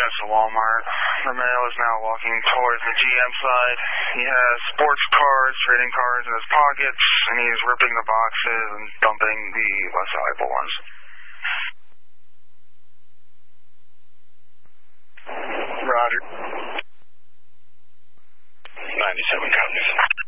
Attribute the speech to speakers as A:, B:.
A: Yes, a Walmart. Romeo is now walking towards the GM side. He has sports cards, trading cards in his pockets, and he's ripping the boxes and dumping the less valuable ones.
B: Roger. 97 copies.